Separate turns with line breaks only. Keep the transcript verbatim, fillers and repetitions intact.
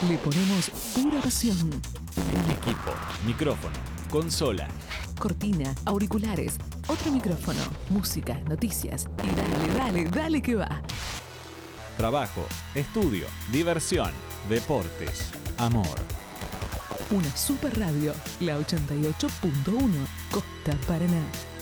Le ponemos pura pasión.
Equipo, micrófono, consola,
Cortina, auriculares, otro micrófono, música, noticias y dale, dale, dale que va.
trabajo, estudio, diversión, deportes, amor.
Una super radio, la ochenta y ocho punto uno, Costa Paraná.